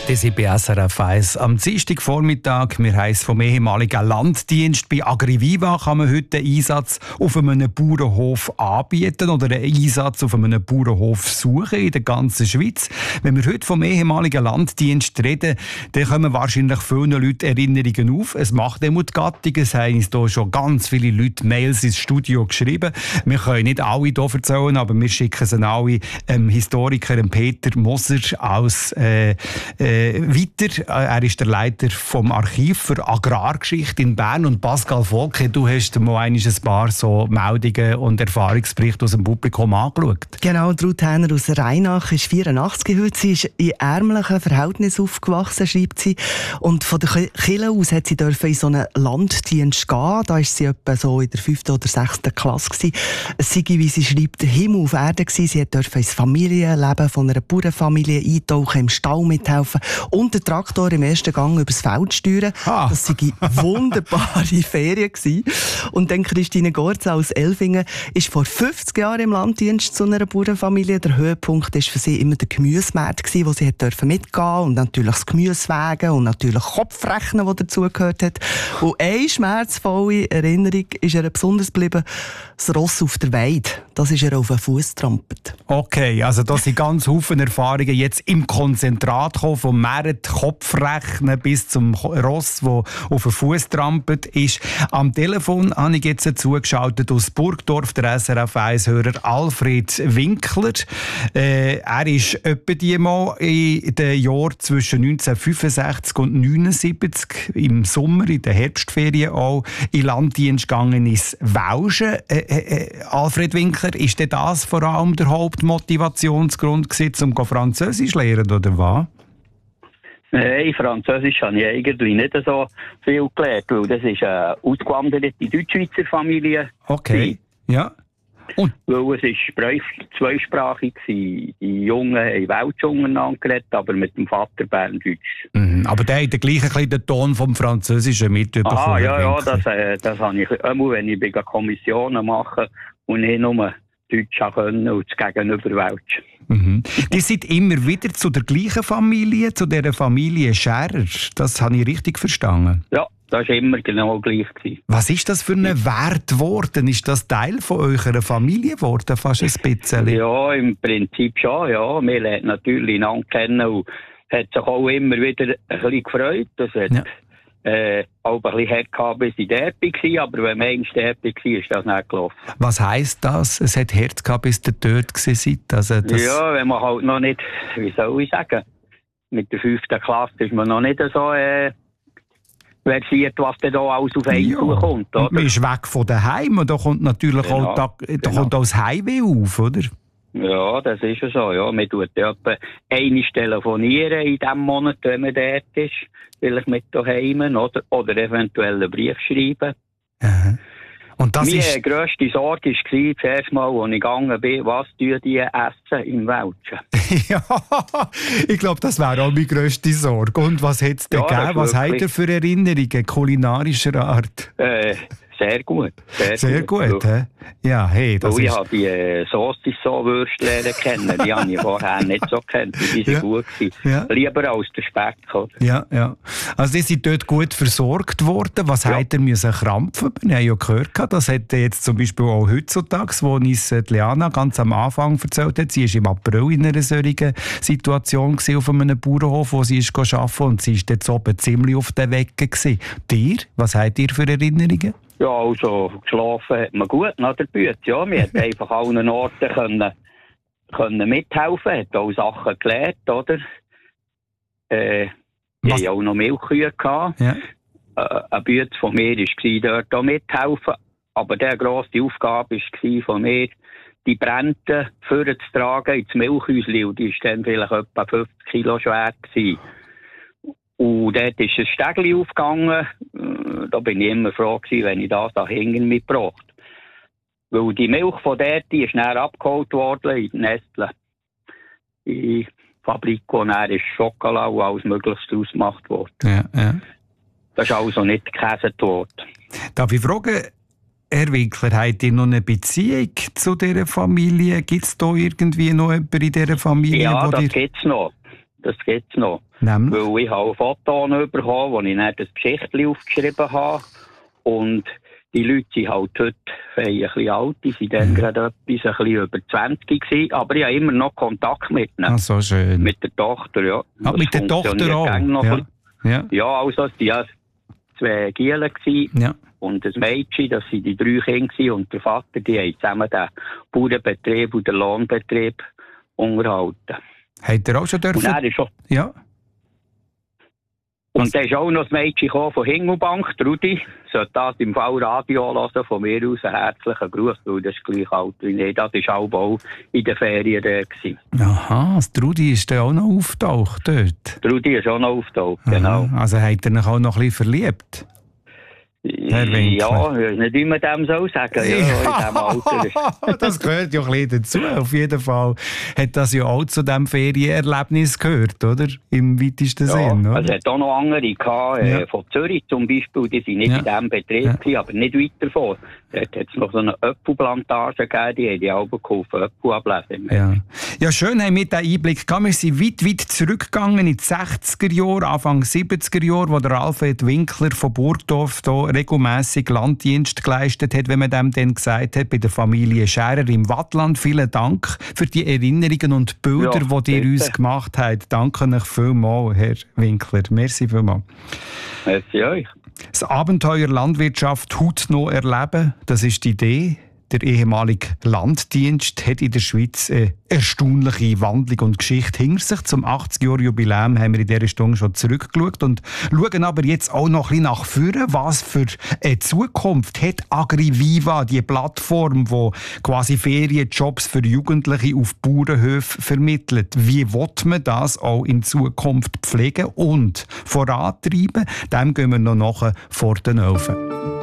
Das ist bei SRF 1 am Dienstagvormittag. Wir heissen vom ehemaligen Landdienst. Bei Agriviva kann man heute einen Einsatz auf einem Bauernhof anbieten oder einen Einsatz auf einem Bauernhof suchen in der ganzen Schweiz. Wenn wir heute vom ehemaligen Landdienst reden, dann kommen wahrscheinlich vielen Leuten Erinnerungen auf. Es macht die Gattung. Es haben uns hier schon ganz viele Leute Mails ins Studio geschrieben. Wir können nicht alle hier erzählen, aber wir schicken sie alle Historiker Peter Moser aus weiter. Er ist der Leiter vom Archiv für Agrargeschichte in Bern. Und Pascal Volke, du hast mal ein paar so Meldungen und Erfahrungsberichte aus dem Publikum angeschaut. Genau, Ruth Häner aus Rheinach ist 84 heute. Sie ist in ärmlichen Verhältnissen aufgewachsen, schreibt sie. Und von der Kirche aus hat sie in so einen Landdienst gehen. Da war sie etwa so in der 5. oder 6. Klasse gewesen. Es sei, wie sie schreibt, der Himmel auf Erde gewesen. Sie durfte ins Familienleben von einer Bauernfamilie eintauchen, im Stall mithelfen und den Traktor im ersten Gang übers Feld steuern. Das waren wunderbare Ferien gewesen. Und dann Christine Gorz aus Elfingen ist vor 50 Jahren im Landdienst zu einer Bauernfamilie. Der Höhepunkt war für sie immer der Gemüsemarkt gewesen, wo sie mitgehen und natürlich das Gemüse wägen und natürlich Kopfrechnen, das dazugehört hat. Und eine schmerzvolle Erinnerung ist ihr besonders geblieben: das Ross auf der Weide. Das ist ihr auf den Fuß getrampelt. Okay, also das sind ganz viele Erfahrungen jetzt im Konzentrat gekommen, vom Märet, Kopfrechnen bis zum Ross, das auf den Fuß trampelt ist. Am Telefon habe ich jetzt zugeschaltet aus Burgdorf, der SRF 1-Hörer Alfred Winkler. Er ist etwa die mal in den Jahren zwischen 1965 und 1979 im Sommer, in der Herbstferien auch, in Landdienst gegangen ins Welschen. Alfred Winkler, ist denn das vor allem der Hauptmotivationsgrund gewesen, um Französisch zu lernen, oder was? Nein, Französisch habe ich eigentlich nicht so viel gelernt, weil das ist eine ausgewanderte Deutschschweizer Familie. Okay, ja. Und? Weil es ist zweisprachig war. Die Jungen haben Welsch untereinander geredet, aber mit dem Vater Berndeutsch. Aber der hat den gleichen den Ton vom Französischen mitbekommen. Ja, das habe ich immer, wenn ich bei Kommissionen mache und nicht nur Deutsch können und das Gegenüber Welsch. Die sind immer wieder zu der gleichen Familie, zu dieser Familie Scherer. Das habe ich richtig verstanden. Ja, das war immer genau gleich. Was ist das für ein Wert geworden? Ist das Teil von eurer Familie geworden, fast ein bisschen? Ja, im Prinzip schon, ja. Wir lernen natürlich einander kennen und hat sich auch immer wieder ein bisschen gefreut. Das hat auch ein bisschen hart gehabt, bis ich dort war, aber wenn man einmal dort war, ist das nicht gelaufen. Was heisst das? Es hat Herz gehabt, bis ihr dort gewesen seid? Also ja, wenn man halt noch nicht, wie soll ich sagen, mit der 5. Klasse ist man noch nicht so versiert, was da alles auf einen zukommt. Oder? Man ist weg von daheim und da kommt natürlich auch kommt auch das Heimweh auf, oder? Ja, das ist ja so. Ja. Man tut ja etwa eine telefonieren in diesem Monat, wenn man dort ist. Vielleicht mit daheim oder eventuell einen Brief schreiben. Aha. Und das meine grösste Sorge war zuerst mal, als ich gegangen bin, was die essen im Welschen. Ja, ich glaube, das wäre auch meine grösste Sorge. Und was hat es denn gegeben? Was habt ihr für Erinnerungen kulinarischer Art? Sehr gut. Sehr gut, hä? Ja, hey, das ich habe die Saucisson-Würste kennen. Die habe ich vorher nicht so gekannt. Die sind gut gewesen. Ja. Lieber als der Speck, oder? Ja. Also, die sind dort gut versorgt worden. Was habt ihr müssen krampfen? Wir haben ja gehört, das hat jetzt zum Beispiel auch heutzutage, wo uns Liana ganz am Anfang erzählt hat, sie war im April in einer solchen Situation auf einem Bauernhof, wo sie arbeiten und sie war dort oben ziemlich auf den Wecken gewesen. Dir? Was habt ihr für Erinnerungen? Ja, also geschlafen hat man gut nach der Büte. Ja, wir hätten einfach an allen Orten können mithelfen, hat auch Sachen gelernt, oder? Ich hatte auch noch Milchkühe gehabt. Ja. Eine Büte von mir war dort auch mithelfen, aber die grosse Aufgabe war von mir, die Brände vorzutragen ins Milchhäuschen, und die war dann vielleicht etwa 50 Kilo schwer gewesen. Und dort ist ein Stegli aufgegangen. Da bin ich immer froh gewesen, wenn ich das da hinten mitgebracht. Weil die Milch von dort, die ist dann abgeholt worden in Nestle. In die Fabrik, wo dann ist Schokolade und alles Mögliche daraus gemacht wurde. Ja. Das ist also nicht gekäset worden. Darf ich fragen, Herr Winkler, habt ihr noch eine Beziehung zu dieser Familie? Gibt es da irgendwie noch jemanden in dieser Familie? Ja, das gibt es noch. das gibt es noch. Nämlich? Weil ich habe ein Foto bekommen, wo ich dann das Geschichtchen aufgeschrieben habe. Und die Leute sind halt heute ein bisschen alt, die sind dann gerade etwas ein bisschen über 20 gewesen, aber ich habe immer noch Kontakt mit ihnen. Ah, so schön. Mit der Tochter, ja. Mit der Tochter auch? Ja, also es waren 2 Gielen und ein Mädchen, das waren die 3 Kinder und der Vater, die haben zusammen den Bauernbetrieb und den Lohnbetrieb unterhalten. Hat er auch schon dürfen? Und er ist schon... Ja. Und da ist auch noch das Mädchen von Hingelbank, Rudi. Sollte das im Fall Radio hören, von mir aus einen herzlichen Gruß, weil das ist gleich alt wie ich. Das war auch in den Ferien da. Aha, das Rudi ist da auch noch auftaucht dort? Rudi ist auch noch auftaucht, genau. Also hat er sich auch noch ein bisschen verliebt? Herr Winkler. Ja, nicht immer dem so sagen. Ja, in diesem Alter. Das gehört ja ein bisschen dazu. Auf jeden Fall hat das ja auch zu diesem Ferienerlebnis gehört, oder? Im weitesten Sinn. Oder? Also es hat auch noch andere gehabt, von Zürich zum Beispiel, die sind nicht in diesem Betrieb gewesen, aber nicht weiter vor. Dort hat es noch so eine Äpfelplantage gegeben, die haben die Alben geholfen, Äpfel ablesen. Ja, schön haben wir diesen Einblick gehabt. Wir sind weit zurückgegangen in die 60er Jahre, Anfang 70er Jahre, wo der Alfred Winkler von Burgdorf hier regelmässig Landdienst geleistet hat, wenn man dem dann gesagt hat, bei der Familie Scherer im Wattland. Vielen Dank für die Erinnerungen und Bilder, die ihr uns gemacht habt. Danke euch vielmals, Herr Winkler. Merci vielmals. Merci euch. Das Abenteuer Landwirtschaft hautnah erleben, das ist die Idee. Der ehemalige Landdienst hat in der Schweiz eine erstaunliche Wandlung und Geschichte hinter sich. Zum 80-Jahr-Jubiläum haben wir in dieser Stunde schon zurückgeschaut und schauen aber jetzt auch noch ein bisschen nach vorne. Was für eine Zukunft hat AgriViva, die Plattform, die quasi Ferienjobs für Jugendliche auf Bauernhöfen vermittelt? Wie will man das auch in Zukunft pflegen und vorantreiben? Dem gehen wir noch nachher vor den Öfen.